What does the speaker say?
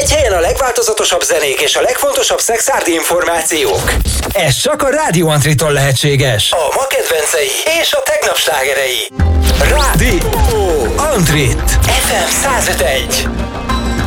Egy helyen a legváltozatosabb zenék és a legfontosabb szexárdi információk. Ez csak a Rádió Antritól lehetséges. A ma kedvencei és a tegnap slágerei. Rádió Antrit. FM 105.1.